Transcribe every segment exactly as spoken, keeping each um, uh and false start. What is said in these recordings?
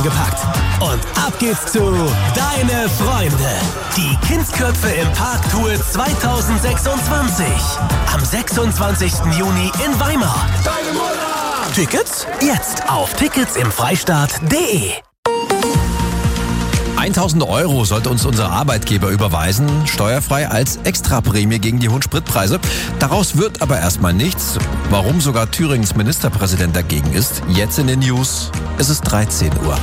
gepackt und ab geht's zu Deine Freunde. Die Kindsköpfe im Park Tour zwanzig sechsundzwanzig. Am sechsundzwanzigsten Juni in Weimar. Deine Mutter! Tickets jetzt auf tickets im freistaat punkt de. tausend Euro sollte uns unser Arbeitgeber überweisen, steuerfrei als Extraprämie gegen die hohen Spritpreise. Daraus wird aber erstmal nichts. Warum sogar Thüringens Ministerpräsident dagegen ist, jetzt in den News. Es ist dreizehn Uhr.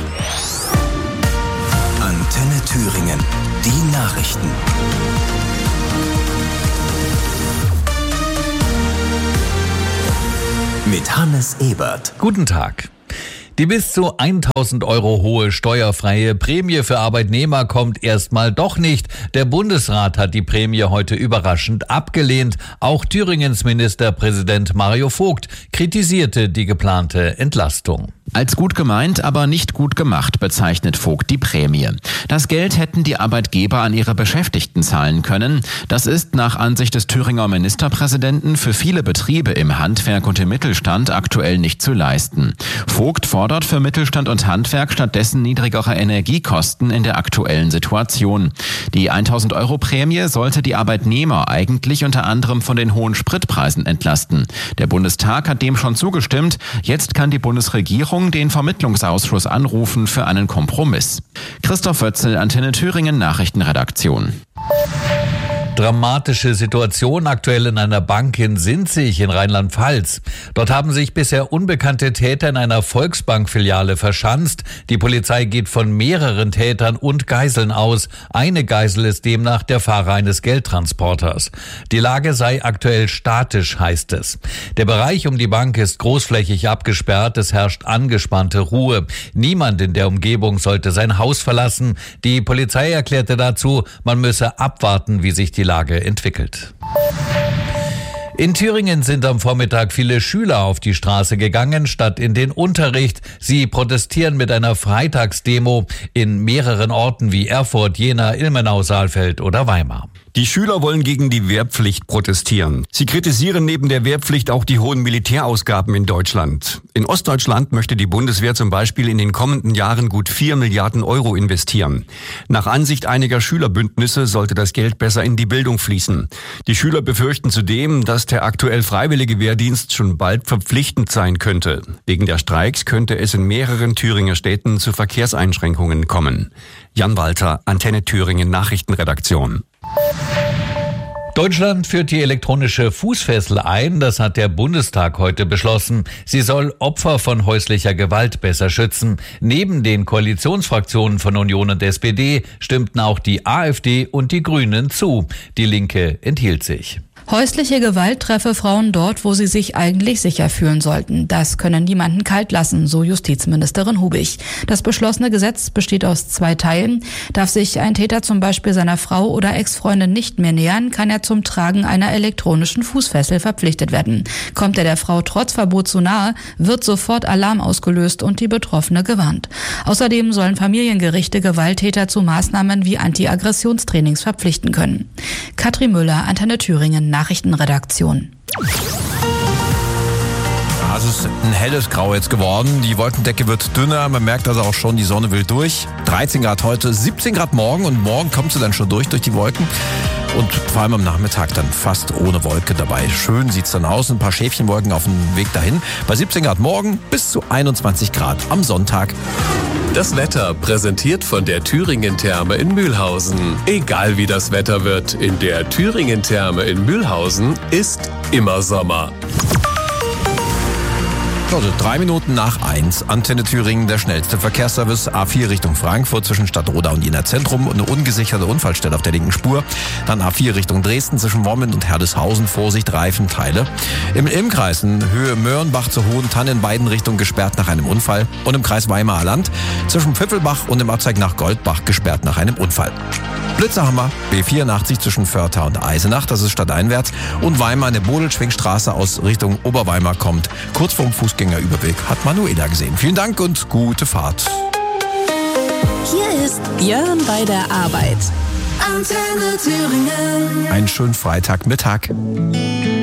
Antenne Thüringen, die Nachrichten. Mit Hannes Ebert. Guten Tag. Die bis zu tausend Euro hohe steuerfreie Prämie für Arbeitnehmer kommt erstmal doch nicht. Der Bundesrat hat die Prämie heute überraschend abgelehnt. Auch Thüringens Ministerpräsident Mario Vogt kritisierte die geplante Entlastung. Als gut gemeint, aber nicht gut gemacht, bezeichnet Vogt die Prämie. Das Geld hätten die Arbeitgeber an ihre Beschäftigten zahlen können. Das ist nach Ansicht des Thüringer Ministerpräsidenten für viele Betriebe im Handwerk und im Mittelstand aktuell nicht zu leisten. Vogt fordert für Mittelstand und Handwerk stattdessen niedrigere Energiekosten in der aktuellen Situation. Die tausend Euro Prämie sollte die Arbeitnehmer eigentlich unter anderem von den hohen Spritpreisen entlasten. Der Bundestag hat dem schon zugestimmt. Jetzt kann die Bundesregierung den Vermittlungsausschuss anrufen für einen Kompromiss. Christoph Wötzel, Antenne Thüringen Nachrichtenredaktion. Dramatische Situation aktuell in einer Bank in Sinzig in Rheinland-Pfalz. Dort haben sich bisher unbekannte Täter in einer Volksbank-Filiale verschanzt. Die Polizei geht von mehreren Tätern und Geiseln aus. Eine Geisel ist demnach der Fahrer eines Geldtransporters. Die Lage sei aktuell statisch, heißt es. Der Bereich um die Bank ist großflächig abgesperrt. Es herrscht angespannte Ruhe. Niemand in der Umgebung sollte sein Haus verlassen. Die Polizei erklärte dazu, man müsse abwarten, wie sich die Lage entwickelt. In Thüringen sind am Vormittag viele Schüler auf die Straße gegangen, statt in den Unterricht. Sie protestieren mit einer Freitagsdemo in mehreren Orten wie Erfurt, Jena, Ilmenau, Saalfeld oder Weimar. Die Schüler wollen gegen die Wehrpflicht protestieren. Sie kritisieren neben der Wehrpflicht auch die hohen Militärausgaben in Deutschland. In Ostdeutschland möchte die Bundeswehr zum Beispiel in den kommenden Jahren gut vier Milliarden Euro investieren. Nach Ansicht einiger Schülerbündnisse sollte das Geld besser in die Bildung fließen. Die Schüler befürchten zudem, dass der aktuell freiwillige Wehrdienst schon bald verpflichtend sein könnte. Wegen der Streiks könnte es in mehreren Thüringer Städten zu Verkehrseinschränkungen kommen. Jan Walter, Antenne Thüringen Nachrichtenredaktion. Deutschland führt die elektronische Fußfessel ein. Das hat der Bundestag heute beschlossen. Sie soll Opfer von häuslicher Gewalt besser schützen. Neben den Koalitionsfraktionen von Union und S P D stimmten auch die AfD und die Grünen zu. Die Linke enthielt sich. Häusliche Gewalt treffe Frauen dort, wo sie sich eigentlich sicher fühlen sollten. Das könne niemanden kalt lassen, so Justizministerin Hubig. Das beschlossene Gesetz besteht aus zwei Teilen. Darf sich ein Täter zum Beispiel seiner Frau oder Ex-Freundin nicht mehr nähern, kann er zum Tragen einer elektronischen Fußfessel verpflichtet werden. Kommt er der Frau trotz Verbot zu nahe, wird sofort Alarm ausgelöst und die Betroffene gewarnt. Außerdem sollen Familiengerichte Gewalttäter zu Maßnahmen wie Anti-Aggressionstrainings verpflichten können. Katrin Müller, Antenne Thüringen Nachrichtenredaktion. Es ist ein helles Grau jetzt geworden. Die Wolkendecke wird dünner. Man merkt also auch schon, die Sonne will durch. dreizehn Grad heute, siebzehn Grad morgen. Und morgen kommt sie dann schon durch, durch die Wolken. Und vor allem am Nachmittag dann fast ohne Wolke dabei. Schön sieht's dann aus. Ein paar Schäfchenwolken auf dem Weg dahin. Bei siebzehn Grad morgen bis zu einundzwanzig Grad am Sonntag. Das Wetter präsentiert von der Thüringen-Therme in Mühlhausen. Egal wie das Wetter wird, in der Thüringen-Therme in Mühlhausen ist immer Sommer. Also drei Minuten nach eins. Antenne Thüringen, der schnellste Verkehrsservice. A vier Richtung Frankfurt zwischen Stadtroda und Jena Zentrum. Eine ungesicherte Unfallstelle auf der linken Spur. Dann A vier Richtung Dresden zwischen Wommen und Herdeshausen. Vorsicht, Reifenteile. Im Ilmkreis in Höhe Mörnbach zur Hohen Tanne in beiden Richtungen gesperrt nach einem Unfall. Und im Kreis Weimarer Land zwischen Pfiffelbach und dem Abzweig nach Goldbach gesperrt nach einem Unfall. Blitzerhammer, B vierundachtzig zwischen Förtha und Eisenach, das ist stadteinwärts. Und Weimar in der Bodelschwingstraße aus Richtung Oberweimar kommt. Kurz vorm Fußgängerüberweg hat Manuela gesehen. Vielen Dank und gute Fahrt. Hier ist Björn bei der Arbeit. Antenne Thüringen. Einen schönen Freitagmittag.